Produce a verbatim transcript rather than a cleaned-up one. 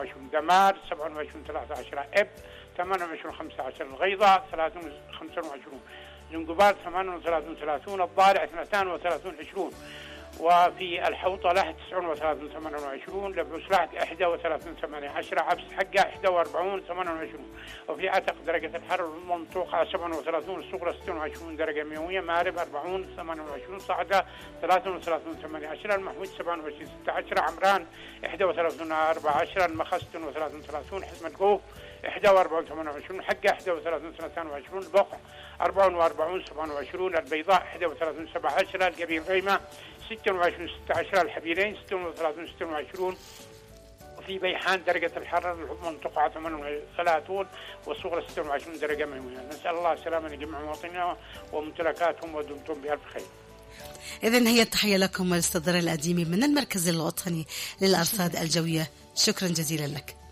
وعشرون، دمار سبعة وعشرون ثلاثة عشر، إب ثمانية وعشرون خمسة عشر، الغيضة ثلاثون خمسة وعشرون، زنقبال ثمانية وثلاثون ثلاثون، الضارع اثنتان وثلاثون عشرون، وفي الحوطة لحد تسعة وثلاثون ثمانية وعشرون، لبوس لحد إحدى وثلاثون ثمانية عشر، عبس حقه إحدى وأربعون ثمانية وعشرون، وفي عتق درجة الحرارة المنطقة سبعة وثلاثون، الصغرى ستة وعشرون درجة مئوية، مارب أربعون ثمانية وعشرون، صعدة ثلاثة وثلاثون ثمانية عشر، المحمود سبعة وعشرون ستة عشر، عمران إحدى وثلاثون أربعة عشر، المخص ستة وثلاثون ثلاثون، حزمة قوف إحدى وأربعون ثمانية وعشرون، حقه إحدى وثلاثون اثنتان وعشرون، البقع أربعة وأربعون سبعة وعشرون، البيضاء إحدى وثلاثون سبعة عشر، القبيل غيمة ستة وعشرون ستة عشر، الحبيلين ستة وثلاثون ستة وعشرون، وفي بيحان درجة الحرارة المنطقة ثمانية وثلاثون، والصغرى ستة وعشرون درجة مئوية. نسأل الله السلامة لجميع مواطنينا وممتلكاتهم ودمتم بألف خير. إذن هي التحية لكم الأستاذ الأديمي من المركز الوطني للأرصاد الجوية، شكرا جزيلا لك.